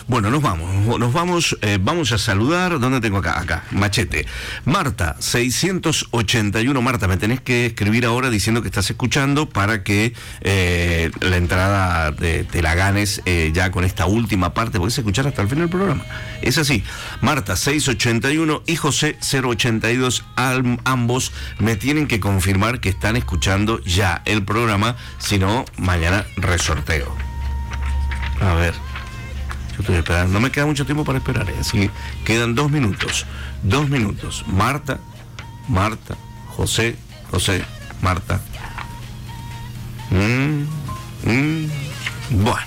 Bueno, vamos a saludar. ¿Dónde tengo acá? Acá, Machete. Marta, 681. Marta, me tenés que escribir ahora diciendo que estás escuchando para que la entrada te la ganes ya con esta última parte. Podés escuchar hasta el final del programa. Es así. Marta, 681 y José, 082. Ambos me tienen que confirmar que están escuchando ya el programa. Si no, mañana resorteo. A ver. Estoy esperando. No me queda mucho tiempo para esperar, así quedan 2 minutos. 2 minutos. Marta, José, Marta. Bueno.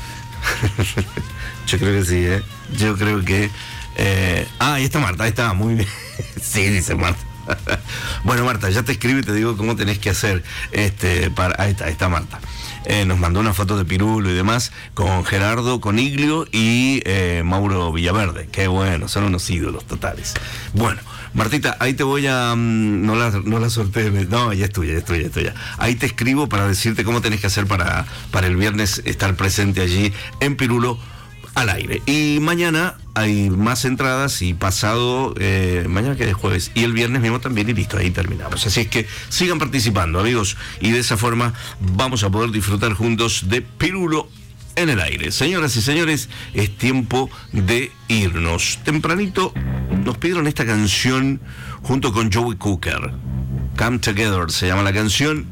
Yo creo que sí, Yo creo que... ahí está Marta, ahí está, muy bien. Sí, dice Marta. Bueno, Marta, ya te escribo y te digo cómo tenés que hacer. Ahí está Marta. Nos mandó una foto de Pirulo y demás con Gerardo Coniglio y Mauro Villaverde. Qué bueno, son unos ídolos totales. Bueno, Martita, ahí te voy a... no la sorteé. No, ya es tuya. Ahí te escribo para decirte cómo tenés que hacer para el viernes estar presente allí en Pirulo al aire. Y mañana hay más entradas y pasado, mañana que es jueves, y el viernes mismo también, y listo, ahí terminamos. Así es que sigan participando, amigos, y de esa forma vamos a poder disfrutar juntos de Pirulo en el aire. Señoras y señores, es tiempo de irnos. Tempranito nos pidieron esta canción junto con Joey Cooker. Come Together se llama la canción.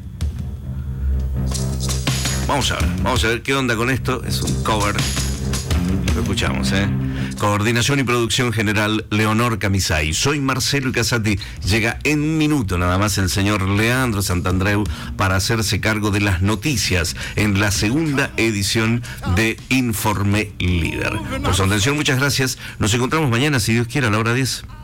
Vamos a ver qué onda con esto. Es un cover. Lo escuchamos, Coordinación y producción general, Leonor Camisay. Soy Marcelo Casati. Llega en un minuto nada más el señor Leandro Santandreu para hacerse cargo de las noticias en la segunda edición de Informe Líder. Por su atención, muchas gracias. Nos encontramos mañana, si Dios quiere, a la hora 10.